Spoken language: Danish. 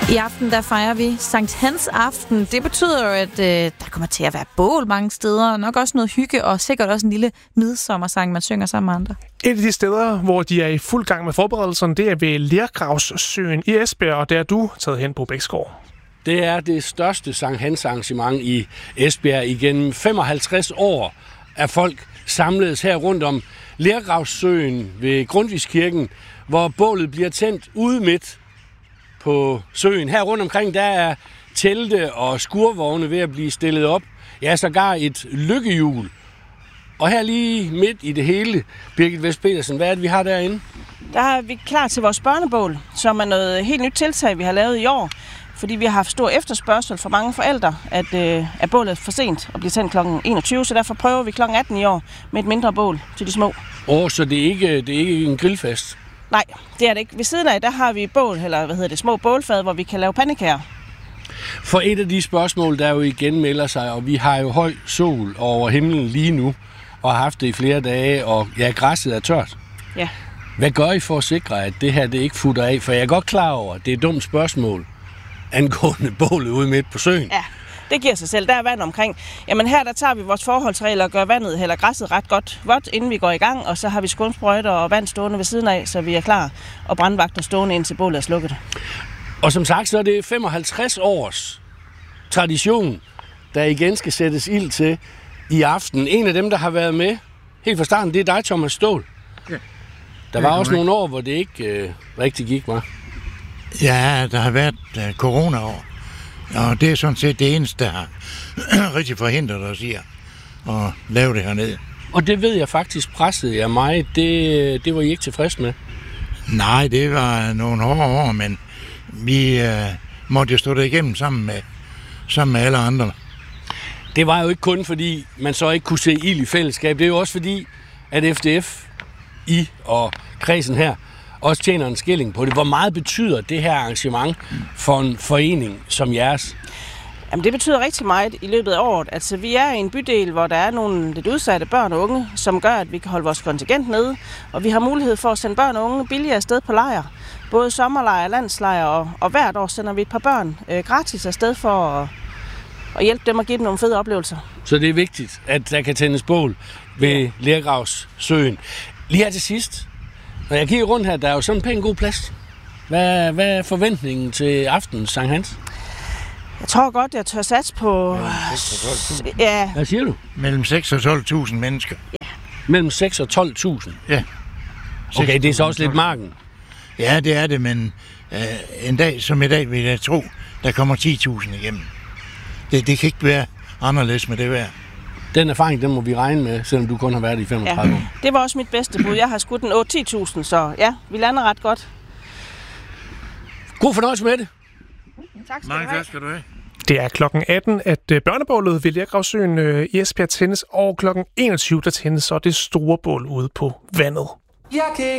I aften der fejrer vi Sankt Hans aften. Det betyder jo, at der kommer til at være bål mange steder, og nok også noget hygge, og sikkert også en lille midsommersang, man synger sammen med andre. Et af de steder, hvor de er i fuld gang med forberedelserne, det er ved Lergravssøen i Esbjerg, og der er du taget hen på Bæksgaard. Det er det største Sankt Hans arrangement i Esbjerg. Igennem 55 år er folk samledes her rundt om Lergravssøen ved Grundtvigskirken, hvor bålet bliver tændt ude midt på søen. Her rundt omkring, der er telte og skurvogne ved at blive stillet op. Ja, sågar et lykkehjul. Og her lige midt i det hele, Birgit West Petersen, hvad er det, vi har derinde? Der er vi klar til vores børnebål, som er noget helt nyt tiltag, vi har lavet i år. Fordi vi har haft stor efterspørgsel fra mange forældre, at bålet er for sent og bliver tændt kl. 21, så derfor prøver vi kl. 18 i år med et mindre bål til de små. Så det er ikke en grillfest? Nej, det er det ikke. Ved siden af, der har vi bål, eller små bålfad, hvor vi kan lave pandekager. For et af de spørgsmål, der jo igen melder sig, og vi har jo høj sol over himlen lige nu, og har haft det i flere dage, og ja, græsset er tørt. Ja. Hvad gør I for at sikre, at det her det ikke futter af? For jeg er godt klar over, at det er et dumt spørgsmål angående bålet ude midt på søen. Ja, det giver sig selv. Der er vand omkring. Jamen her, der tager vi vores forholdsregler og gør vandet eller græsset ret godt vådt, inden vi går i gang, og så har vi skumsprøjter og vand stående ved siden af, så vi er klar, og brandvagter stående indtil bålet er slukket. Og som sagt, så er det 55 års tradition, der igen skal sættes ild til i aften. En af dem, der har været med helt fra starten, det er dig, Thomas Ståhl. Ja. Der var også nogle år, hvor det ikke rigtig gik, var. Ja, der har været corona-år, og det er sådan set det eneste, der har rigtig forhindret os i at lave det hernede. Og det ved jeg faktisk pressede jeg mig. Det var I ikke tilfreds med? Nej, det var nogle hårde år, men vi måtte jo stå der igennem sammen med alle andre. Det var jo ikke kun fordi, man så ikke kunne se ild i fællesskab. Det er jo også fordi, at FDF, I og kredsen her, også tjener en skilling på det. Hvor meget betyder det her arrangement for en forening som jeres? Jamen, det betyder rigtig meget i løbet af året. Altså, vi er i en bydel, hvor der er nogle lidt udsatte børn og unge, som gør, at vi kan holde vores kontingent nede. Og vi har mulighed for at sende børn og unge billigere afsted på lejr. Både sommerlejr, landslejr og hvert år sender vi et par børn gratis afsted for at hjælpe dem og give dem nogle fede oplevelser. Så det er vigtigt, at der kan tændes bål ved Lergravssøen. Lige her til sidst, når jeg kigger rundt her, der er jo sådan en pæn god plads. Hvad er forventningen til aftens Sankt Hans? Jeg tror godt, jeg tør satse på... Ja. Hvad siger du? Mellem 6 og 12.000 mennesker. Ja. Mellem 6 og 12.000? Ja. Okay, det er så også lidt marken. Ja, det er det, men en dag som i dag vil jeg tro, der kommer 10.000 igennem. Det kan ikke være anderledes med det vejr. Den erfaring, den må vi regne med, selvom du kun har været i 35 år. Det var også mit bedste bud. Jeg har skudt en 8-10.000, så ja, vi lander ret godt. God fornøjelse med det. Tak skal du have. Det er klokken 18, at børnebålet ved Lergravssøen i Esbjerg tændes, og klokken 21, der tændes så det store bål ude på vandet.